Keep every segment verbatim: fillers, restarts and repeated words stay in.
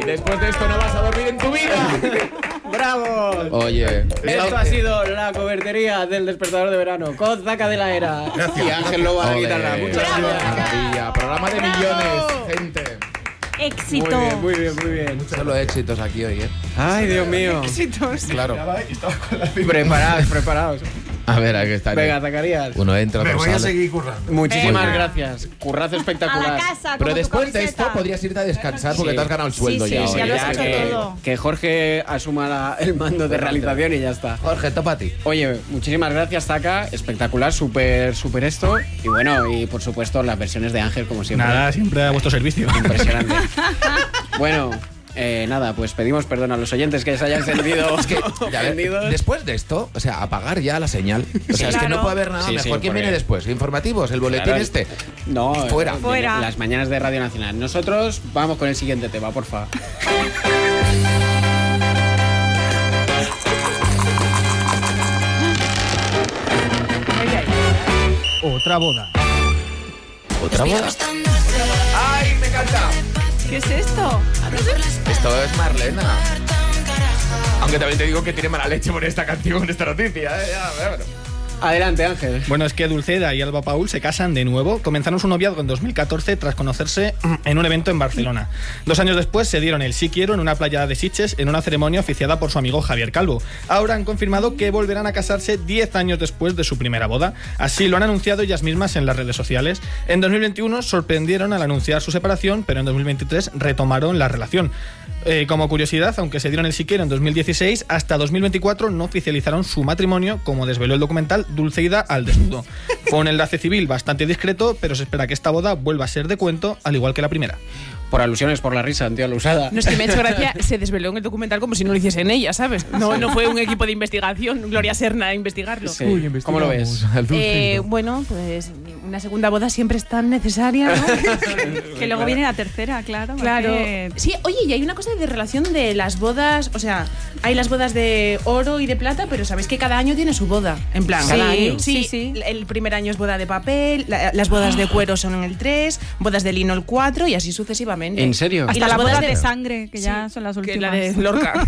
Después de esto no vas a dormir en tu vida. ¡Bravo! Oye, esto ha sido la cobertería del despertador de verano con Zaca de la Era. Gracias. Y Ángel Lobo a la Ole, guitarra. Muchas bravo, gracias. maravilla. Programa de millones, gente. Éxito. Muy bien, muy bien, muy bien. Solo éxitos aquí hoy, ¿eh? Ay, Dios mío. Éxitos. Claro. Preparados, preparados. A ver, aquí está. Venga, Zacarías. Uno entra, Me otro voy a sale. seguir currando. Muchísimas Venga. gracias. Currazo A espectacular. la casa. Pero como tu después de camiseta. esto podrías irte a descansar porque Sí. te has ganado el sueldo Sí, ya. sí, hoy. ya lo has Ya hecho que, todo. que Jorge asuma la- el mando de realización y ya está. Jorge, topa a ti. Oye, muchísimas gracias, Zaca. Espectacular, súper, súper esto. Y bueno, y por supuesto las versiones de Ángel, como siempre. Nada, siempre a vuestro servicio. Impresionante. Bueno, eh, nada, pues pedimos perdón a los oyentes que se hayan sentido Es que, ya ves, ofendidos. después de esto, o sea, apagar ya la señal. O sea, es que claro. no puede haber nada Sí, sí, mejor. ¿Quién porque- viene después? ¿Informativos? ¿El boletín Claro. este? No, Fuera. eh, Fuera. Las mañanas de Radio Nacional. Nosotros vamos con el siguiente tema, por favor. Otra boda. ¿Otra boda? ¡Ay, me encanta! ¿Qué es esto? Esto es Marlena. Aunque también te digo que tiene mala leche por esta canción, esta noticia. ¿eh? Ya, bueno. Adelante, Ángel. Bueno, es que Dulceida y Alba Paul se casan de nuevo. Comenzaron su noviazgo en dos mil catorce tras conocerse en un evento en Barcelona. Dos años después se dieron el sí quiero en una playa de Sitges en una ceremonia oficiada por su amigo Javier Calvo. Ahora han confirmado que volverán a casarse diez años después de su primera boda. Así lo han anunciado ellas mismas en las redes sociales. En dos mil veintiuno sorprendieron al anunciar su separación, pero en dos mil veintitrés retomaron la relación. Eh, como curiosidad, aunque se dieron el sí quiero en dos mil dieciséis, hasta dos mil veinticuatro no oficializaron su matrimonio, como desveló el documental Dulceida al desnudo. Fue un enlace civil bastante discreto, pero se espera que esta boda vuelva a ser de cuento, al igual que la primera. Por alusiones, por la risa, tío, la usada. No, es que me ha hecho gracia, se desveló en el documental como si no lo hiciesen ella, ¿sabes? No, no fue un equipo de investigación, Gloria Serna a investigarlo. Sí. ¿Cómo lo ves? Eh, bueno, pues una segunda boda siempre es tan necesaria, ¿no? Que luego viene la tercera, claro. Claro. porque- Sí, oye, y hay una cosa de relación de las bodas, o sea, hay las bodas de oro y de plata, pero sabéis que cada año tiene su boda, en plan. Cada sí, año. Sí, Sí, sí. El primer año es boda de papel, la- las bodas de cuero son en el tres, bodas de lino el cuatro y así sucesivamente. ¿En serio? Y Hasta las las bodas bodas de de- sangre, que ya Sí, son las que últimas. la de Lorca.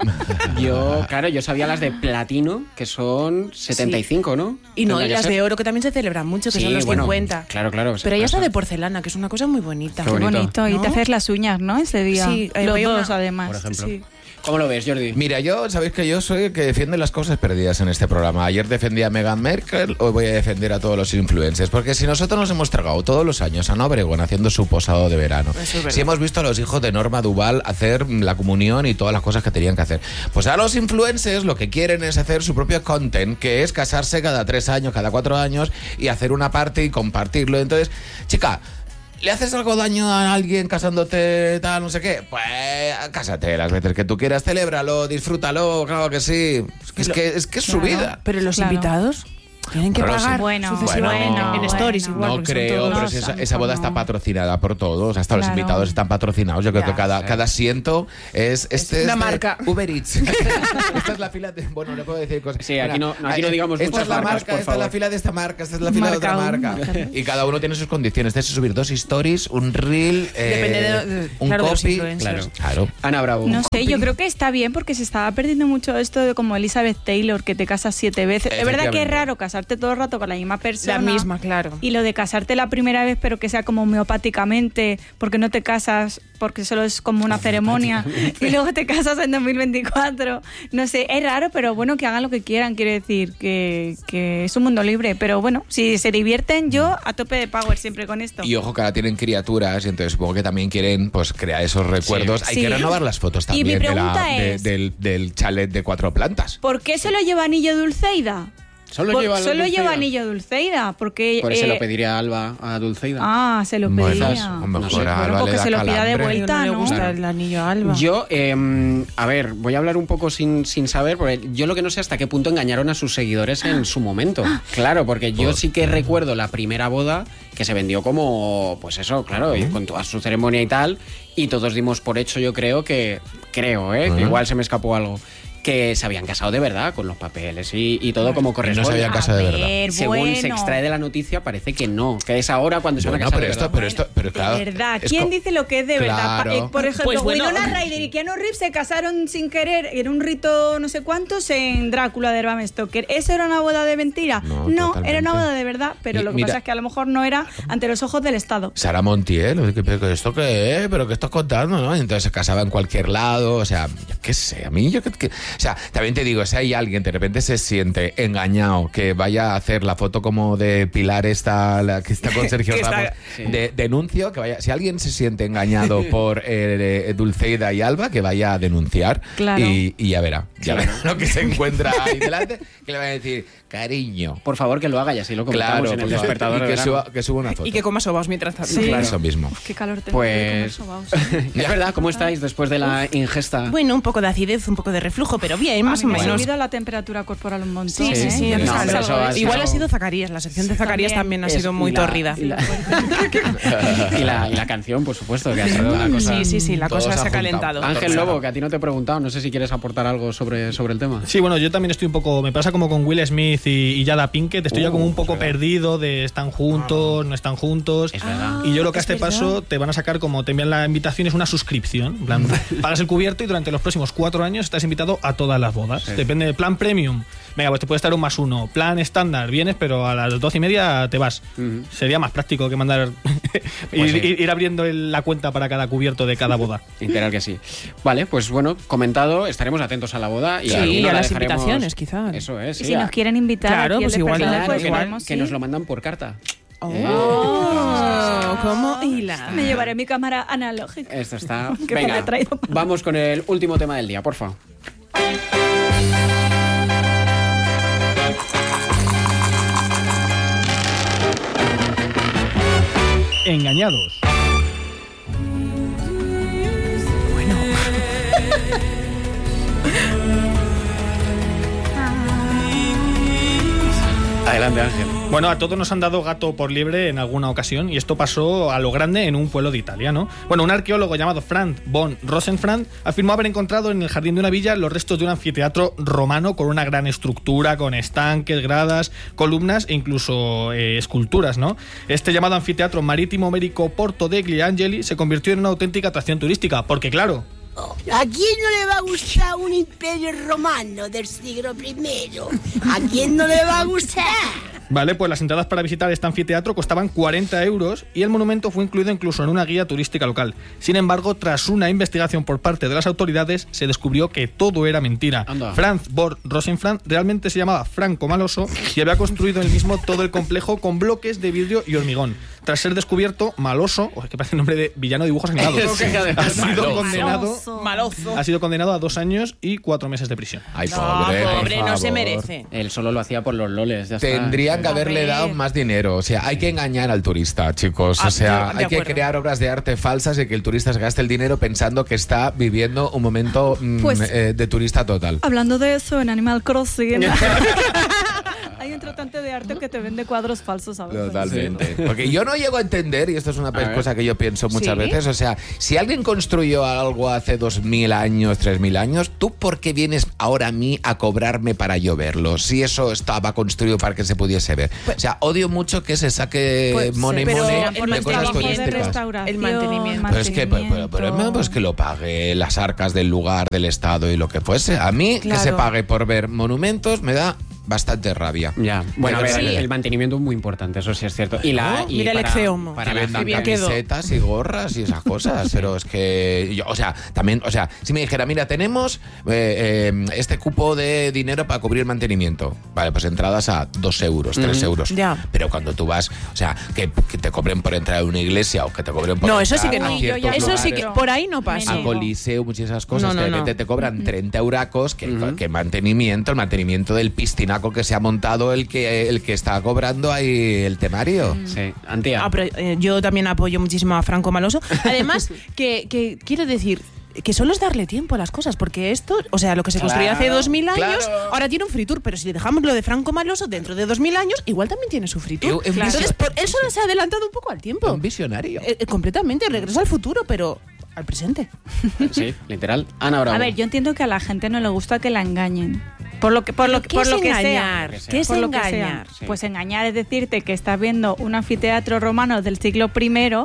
Yo, claro, yo sabía las de platino, que son setenta y cinco, ¿no? Y no, Tendría y que las ser. de oro que también se celebran mucho, que Sí, son los bueno, cincuenta. claro, claro. Pero hay hasta pasa. de porcelana, que es una cosa muy bonita. Qué Qué bonito. bonito. Y ¿No? te haces las uñas, ¿no? Ese día. Sí, eh, los voy a dos, una- además. por ejemplo. Sí. ¿Cómo lo ves, Jordi? Mira, yo, sabéis que yo soy el que defiende las cosas perdidas en este programa. Ayer defendí a Meghan Merkel, hoy voy a defender a todos los influencers. Porque si nosotros nos hemos tragado todos los años a Ana Obregón haciendo su posado de verano, Eso es verdad. si hemos visto a los hijos de Norma Duval hacer la comunión y todas las cosas que tenían que hacer, pues a los influencers lo que quieren es hacer su propio content, que es casarse cada tres años, cada cuatro años y hacer una parte y compartirlo. Entonces, chica, ¿le haces algo daño a alguien casándote, tal, no sé qué? Pues cásate las veces que tú quieras, celébralo, disfrútalo, claro que sí. Es que es, que, es, que es su Claro, vida. Pero los Claro. invitados tienen que Pero pagar sí. Bueno, sucesivamente. bueno, en stories bueno. igual. No porque son creo, todos- pero no, si esa, tampoco esa boda no. está patrocinada por todos, hasta los Claro. invitados están patrocinados. Yo creo Ya, que cada, sí. cada asiento es este una es de marca. Uber Eats. Esta es la fila de, bueno, no puedo decir cosas. Sí, aquí no- aquí no eh, digamos esta muchas es la marcas, marca, por esta es la favor. fila de esta marca, esta es la fila de otra Marca marca. uno, claro. Y cada uno tiene sus condiciones. Tienes que subir dos stories, un reel, eh, Depende de- de- un claro, de los copy. influencers. Claro. Ana Bravo. No sé, yo creo que está bien porque se estaba perdiendo mucho esto de como Elizabeth Taylor, que te casas siete veces. Es verdad que es Efectivamente. raro casarte todo el rato con la misma persona. La misma, claro. Y lo de casarte la primera vez, pero que sea como homeopáticamente, porque no te casas, porque solo es como una ceremonia, y luego te casas en dos mil veinticuatro. No sé, es raro, pero bueno, que hagan lo que quieran, quiere decir que, que es un mundo libre. Pero bueno, si se divierten, yo a tope de power siempre con esto. Y ojo que ahora tienen criaturas y entonces supongo que también quieren pues crear esos recuerdos. Hay Sí. que renovar las fotos Y mi también de la- pregunta de- es- del, del chalet de cuatro plantas. ¿Por qué solo lleva anillo Dulceida? Solo Por- lleva la solo Dulceida. lleva anillo Dulceida, porque... Por eso eh, lo pediría Alba a Dulceida. Ah, se lo Bueno, pedía. a lo mejor No sé. a Alba Bueno, le porque da se lo pida de calambre. vuelta. no le ¿no? gusta Claro. el anillo a Alba. Yo, eh, a ver, voy a hablar un poco sin, sin saber, porque yo lo que no sé hasta qué punto engañaron a sus seguidores en su momento. Claro, porque yo sí que recuerdo la primera boda que se vendió como, pues eso, claro, y con toda su ceremonia y tal, y todos dimos por hecho, yo creo que, creo, ¿eh? que Ajá. igual se me escapó algo, que se habían casado de verdad con los papeles y, y todo como corresponde. no se habían casado de verdad. ver, Según bueno. se extrae de la noticia, parece que no, que es ahora cuando se van a Bueno, casar pero de esto, verdad. pero esto, pero claro. De verdad, es ¿quién co- dice lo que es de verdad? Claro. Eh, por ejemplo, Pues bueno. Winona Ryder y Keanu Reeves se casaron sin querer en un rito no sé cuántos en Drácula de Bram Stoker. ¿Eso era una boda de mentira? No, No, totalmente. era una boda de verdad, pero Mi- lo que mira- pasa es que a lo mejor no era ante los ojos del Estado. Sara Montiel, ¿qué- pero ¿esto qué es? ¿Pero qué estás contando? ¿No? Y entonces se casaba en cualquier lado, o sea, yo qué sé, a mí, yo qué, qué- o sea, también te digo, si hay alguien de repente se siente engañado, que vaya a hacer la foto como de Pilar esta, la que está con Sergio Que está- Ramos, sí. de, denuncio, que vaya, si alguien se siente engañado por eh, Dulceida y Alba, que vaya a denunciar Claro. y, y ya verá, ya verá lo que se encuentra ahí delante, que le va a decir, cariño. Por favor, que lo haga y así lo comentamos Claro, en el por favor, despertador y de que verano. suba, que suba una foto. Y que coma sobaos mientras tanto. Sí. Claro, eso mismo. Qué calor tengo. Pues de comer sobaos. es verdad, ¿cómo estáis después de la ingesta? Bueno, un poco de acidez, un poco de reflujo, pero bien, más A o mí me ha menos. subido la temperatura corporal un montón. Sí, sí, ¿eh? sí. No, es pero algo eso de- ha sido- Igual ha sido Zacarías, la sección de Zacarías también, ha Es- sido muy y la- tórrida. Y la, y la- y la canción, por supuesto, que ha sido una cosa... Sí, sí, sí, la Todo cosa se se ha ha calentado. Ángel Lobo, que a ti no te he preguntado, no sé si quieres aportar algo sobre, sobre el tema. Sí, bueno, yo también estoy un poco. Me pasa como con Will Smith y, y Jada Pinkett. Estoy ya Uh, como un es poco verdad. perdido de están juntos, no están juntos. Es verdad. Y yo lo que a es este verdad. paso te van a sacar como te envían la invitación, es una suscripción. En plan, pagas el cubierto y durante los próximos cuatro años estás invitado a todas las bodas. Sí. Depende del plan premium. Venga, pues te puede estar un más uno. Plan estándar, vienes, pero a las doce y media te vas. Ujú. Sería más práctico que mandar. Pues ir, sí. ir- ir abriendo el- la cuenta para cada cubierto de cada boda. Literal que sí. Vale, pues bueno, comentado, estaremos atentos a la boda. Y Sí, alguno y a la las dejaremos- invitaciones, quizá. Eso es. Y sí, si a- nos quieren invitar Claro, aquí pues el igual, despertador, Claro, pues que, no- queremos, que sí. nos lo mandan por carta. Oh, ¿cómo hila? Me llevaré mi cámara analógica. Esto está. Que me la Venga, he traído para- vamos con el último tema del día, porfa. Engañados. Adelante, Ángel. Bueno, a todos nos han dado gato por liebre en alguna ocasión y esto pasó a lo grande en un pueblo de Italia, ¿no? Bueno, un arqueólogo llamado Franz von Rosenfranz afirmó haber encontrado en el jardín de una villa los restos de un anfiteatro romano con una gran estructura, con estanques, gradas, columnas e incluso eh, esculturas, ¿no? Este llamado anfiteatro marítimo ibérico Porto degli Angeli se convirtió en una auténtica atracción turística, porque claro, ¿A quién no le va a gustar un imperio romano del siglo primero? ¿A quién no le va a gustar? Vale, pues las entradas para visitar este anfiteatro costaban cuarenta euros y el monumento fue incluido incluso en una guía turística local. Sin embargo, tras una investigación por parte de las autoridades, se descubrió que todo era mentira. Anda. Franz von Rosenfranz realmente se llamaba Franco Maloso y había construido él mismo todo el complejo con bloques de vidrio y hormigón. Tras ser descubierto, Maloso, oh, que parece el nombre de villano de dibujos animados, Sí, además. ha sido Maloso. condenado, Maloso. Malozo. ha sido condenado a dos años y cuatro meses de prisión. Ay, No, pobre, por pobre, no se favor. merece. Él solo lo hacía por los loles. Ya está. Tendrían que A haberle ver. dado más dinero. O sea, hay que engañar al turista, chicos. Ah, O sea, de- de hay que acuerdo. crear obras de arte falsas y que el turista se gaste el dinero pensando que está viviendo un momento mm, Pues- eh, de turista total. Hablando de eso, en Animal Crossing hay un tratante de arte que te vende cuadros falsos a veces. Totalmente. Porque yo no llego a entender, y esto es una ver. cosa que yo pienso muchas ¿Sí? veces, o sea, si alguien construyó algo hace dos mil años, tres mil años, ¿tú por qué vienes ahora a mí a cobrarme para yo verlo? Si eso estaba construido para que se pudiese ver. o sea, odio mucho que se saque Pues, money pero money el de cosas mantenimiento de turísticas. restauración, El mantenimiento. Pero es que, pero, pero, pero, mantenimiento. pues que lo pague las arcas del lugar, del Estado y lo que fuese. A mí, que se Claro. pague por ver monumentos, me da bastante rabia. Ya, bueno, a ver, Sí. el, el mantenimiento es muy importante, eso sí es cierto. Y la, y Mira el para, Exeomo. para Que la vendan Qué bien quedó. camisetas y gorras y esas cosas, pero es que yo, o sea, también, o sea, si me dijera, mira, tenemos eh, eh, este cupo de dinero para cubrir mantenimiento, vale, pues entradas a dos euros, tres Ujú. euros, Ya. pero cuando tú vas, o sea, que, que te cobren por entrar a una iglesia o que te cobren por No, eso sí entrar que a no. Uy, yo ciertos ya- Eso sí lugares, que por ahí no pasa. a Me Coliseo, muchas de esas cosas, No, no, que de no. repente te cobran treinta euracos, que, Ujú. que mantenimiento, el mantenimiento del piscinaco que se ha montado el que, el que está cobrando ahí el temario. Sí, Antía. Ah, pero, eh, yo también apoyo muchísimo a Franco Maloso. Además, que, que quiero decir que solo es darle tiempo a las cosas, porque esto, o sea, lo que se construyó hace Claro, dos mil años, claro. ahora tiene un free tour, pero si le dejamos lo de Franco Maloso dentro de dos mil años, igual también tiene su free tour. Eu- eu- Entonces, Claro. por eso se ha adelantado un poco al tiempo. Un visionario. Eh, eh, completamente, regreso al futuro, pero al presente. Sí, literal. Ana Bravo. A ver, yo entiendo que a la gente no le gusta que la engañen. Por lo que, por lo, ¿Qué por es lo que engañar? sea. ¿Qué es Por lo que engañar? sea. Sí. Pues engañar es decirte que estás viendo un anfiteatro romano del siglo primero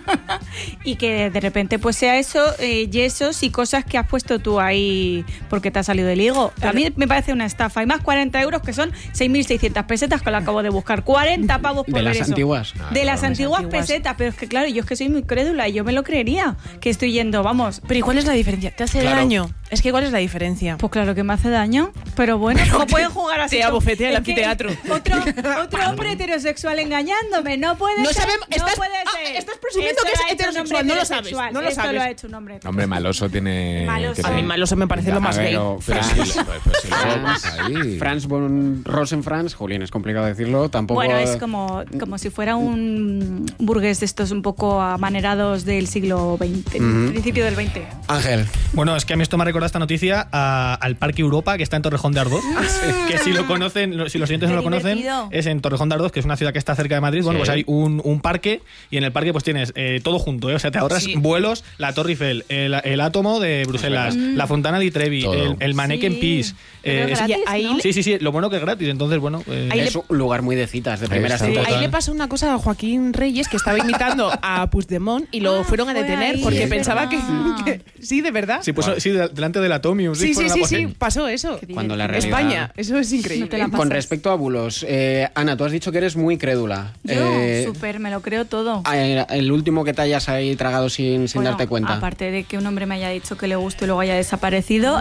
y que de repente pues sea eso, eh, yesos y cosas que has puesto tú ahí porque te ha salido del higo. A mí me parece una estafa. Y más cuarenta euros que son seis mil seiscientas pesetas que lo acabo de buscar. cuarenta pavos por De ver las eso. antiguas. De las las antiguas antiguas. pesetas. Pero es que claro, yo es que soy muy crédula y yo me lo creería que estoy yendo, vamos. Pero ¿y cuál es la diferencia? ¿Te hace Claro. daño? Es que ¿cuál es la diferencia? Pues claro que me hace daño, pero bueno, no pueden jugar así. te abofetea el Es que anfiteatro. Otro, otro hombre heterosexual engañándome, no puede No ser. sabemos- no estás- puede ah, ser. estás presumiendo Esto que es lo ha hecho un hombre heterosexual, no lo sabes, heterosexual. no lo Esto sabes. lo ha hecho un hombre. Hombre, Maloso tiene... Maloso. tiene- A mí Maloso me parece lo más A ver, gay. Pero, pero Franz. sí, pues, pues sí, lo vemos ahí. Franz von Rosenfranz, Julián, es complicado decirlo, tampoco... Bueno, es como, como si fuera un burgués de estos un poco amanerados del siglo veinte, Ujú. principio del veinte. Ángel. Bueno, es que a mí esto me ha recordado esta noticia a- al Parque Europa, que está en Torrejón de Ardoz. Que si lo conocen, lo- si los oyentes Qué no lo conocen, divertido. es en Torrejón de Ardoz, que es una ciudad que está cerca de Madrid. Bueno, Sí. pues hay un, un parque y en el parque pues tienes eh, todo junto, ¿eh? O sea, te ahorras Sí. vuelos, la Torre Eiffel, el, el átomo de Bruselas, la Fontana di Trevi, Todo. el, el Manneken Sí. Peace. Pero eh, es- gratis, ahí ¿no? sí, sí, sí, lo bueno que es gratis, entonces bueno... eh, Ahí Es le- un lugar muy de citas, de primera está. cita. Sí. Ahí le pasó una cosa a Joaquín Reyes, que estaba imitando a Puigdemont y lo Ah, fueron a fue detener ahí, porque es pensaba que, verdad. que- Sí, de verdad. Sí, pues sí, de- delante del Atomium. Sí, sí, fueron a sí, por sí, él. pasó eso. Cuando la realidad... España, eso es increíble. No te la Con pasas. respecto a bulos, eh, Ana, tú has dicho que eres muy crédula. Yo, Eh, súper, me lo creo todo. eh, el último que te hayas ahí tragado sin, sin Bueno, darte cuenta. Aparte de que un hombre me haya dicho que le gusta y luego haya desaparecido.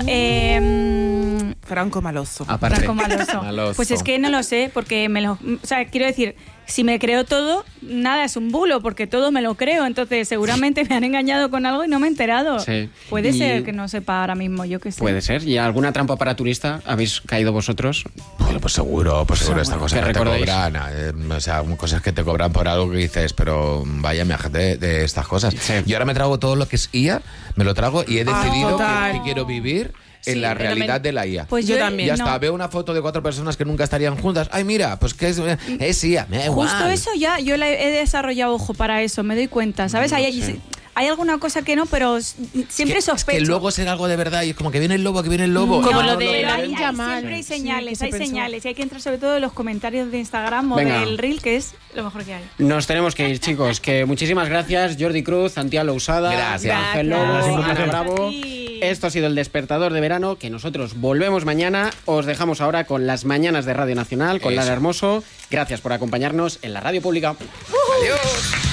eh, Franco Malozo. Aparte. Franco Maloso. Maloso. Pues es que no lo sé, porque me lo. O sea, quiero decir, si me creo todo, nada es un bulo, porque todo me lo creo. Entonces, seguramente me han engañado con algo y no me he enterado. Sí. Puede Y- ser que no sepa ahora mismo, yo qué sé. Puede ser. ¿Y alguna trampa para turista habéis caído vosotros? Bueno, pues seguro, pues seguro esta cosa que que te recordéis. cobran. eh, o sea, cosas que te cobran por algo que dices, pero vaya, me ajete de, de estas cosas. Sí. Yo ahora me trago todo lo que es I A, me lo trago y he Ah, decidido total. que, que quiero vivir en Sí, la yo realidad también. de la I A. Pues Yo yo, también. Ya no. está, veo una foto de cuatro personas que nunca estarían juntas. Ay, mira, pues que es, es I A, me da igual. Justo eso ya, yo la he desarrollado ojo para eso, me doy cuenta, ¿sabes? Hay, hay, hay alguna cosa que no, pero s- siempre Es que, sospecho. es que luego será algo de verdad y es como que viene el lobo, que viene el lobo. Como Y lo no, de no, pero no, la hay, no. hay- Yamal. siempre hay Sí, señales, que se hay pensó. señales. Y hay que entrar sobre todo en los comentarios de Instagram o Venga. del Reel, que es lo mejor que hay. Nos tenemos que ir, chicos. Que muchísimas gracias, Jordi Cruz, Antialo Usada, Gracias. Ángel Gracias. Lobo, Gracias, un Ana placer. Bravo. Sí. Esto ha sido el Despertador de Verano, que nosotros volvemos mañana. Os dejamos ahora con las mañanas de Radio Nacional, con Eso. Lara Hermoso. Gracias por acompañarnos en la radio pública. Adiós.